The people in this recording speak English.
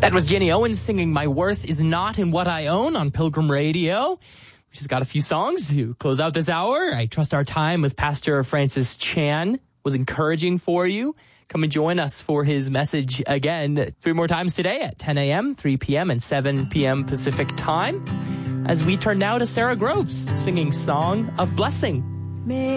That was Jenny Owens singing My Worth Is Not in What I Own on Pilgrim Radio. She's got a few songs to close out this hour. I trust our time with Pastor Francis Chan was encouraging for you. Come and join us for his message again 3 more times today at 10 a.m., 3 p.m., and 7 p.m. Pacific time. As we turn now to Sarah Groves singing Song of Blessing.